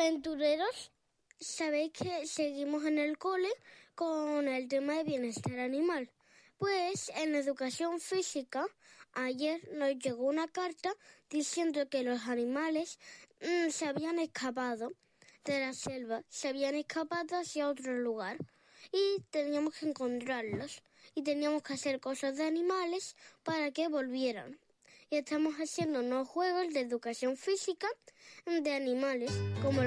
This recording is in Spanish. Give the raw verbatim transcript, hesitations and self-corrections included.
aventureros, sabéis que seguimos en el cole con el tema de bienestar animal. Pues en educación física, ayer nos llegó una carta diciendo que los animales mmm, se habían escapado de la selva, se habían escapado hacia otro lugar y teníamos que encontrarlos y teníamos que hacer cosas de animales para que volvieran. Y estamos haciendo unos juegos de educación física de animales, como